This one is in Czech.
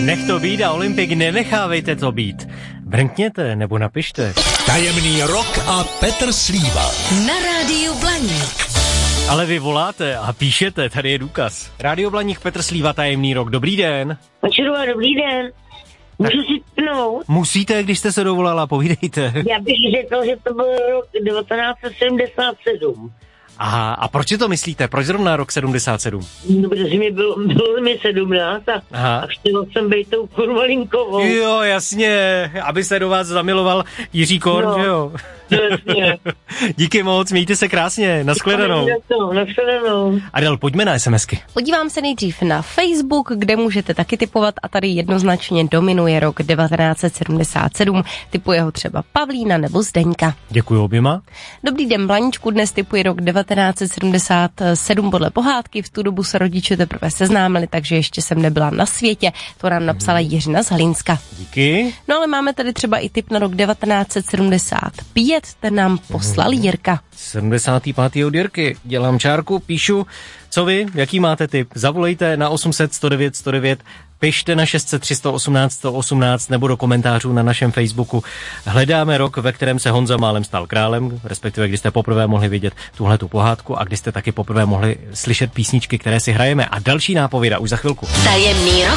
Nech to být a Olympik nenechávejte to být. Brnkněte nebo napište. Tajemný rok a Petr Slíva. Na rádiu Blaník. Ale vy voláte a píšete, tady je důkaz. Rádio Blaník, Petr Slíva, Tajemný rok. Dobrý den. Počurová, dobrý den. Můžu si pnout? Musíte, když jste se dovolala, povídejte. Já bych řekl, že to byl rok 1977. Aha, a proč si to myslíte? Proč zrovna rok 77? No, protože bylo mi 17 a chtěl jsem být tou kurvalinkovou. Jo, jasně, aby se do vás zamiloval Jiří Korn, no, že jo? Jasně. Díky moc, mějte se krásně, nashledanou. Nashledanou. Adel, pojďme na SMSky. Podívám se nejdřív na Facebook, kde můžete taky tipovat a tady jednoznačně dominuje rok 1977. Tipuje ho třeba Pavlína nebo Zdeňka. Děkuji oběma. Dobrý den, Blaníčku, dnes tipuje rok 1977 podle pohádky. V tu dobu se rodiče teprve seznámili, takže ještě jsem nebyla na světě. To nám napsala Jiřina z Hlínska. Díky. No ale máme tady třeba i tip na rok 1975, ten nám poslal Jirka. 75. od Jirky. Dělám čárku, píšu. Co vy? Jaký máte tip? Zavolejte na 800 109 109, pište na 600 318 118 nebo do komentářů na našem Facebooku. Hledáme rok, ve kterém se Honza málem stal králem, respektive kdy jste poprvé mohli vidět tuhletu pohádku a kdy jste taky poprvé mohli slyšet písničky, které si hrajeme. A další nápověda už za chvilku. Tajemný rok.